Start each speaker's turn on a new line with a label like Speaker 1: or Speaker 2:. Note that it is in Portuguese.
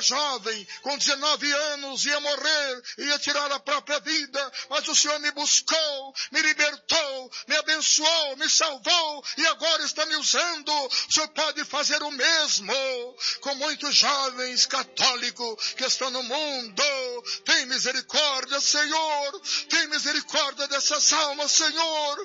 Speaker 1: jovem, com 19 anos, ia morrer, ia tirar a própria vida, mas o Senhor me buscou, me libertou, me abençoou, me salvou e agora está me usando. O Senhor pode fazer o mesmo com muitos jovens católicos que estão no mundo. Tem misericórdia, Senhor, tem misericórdia dessas almas, Senhor.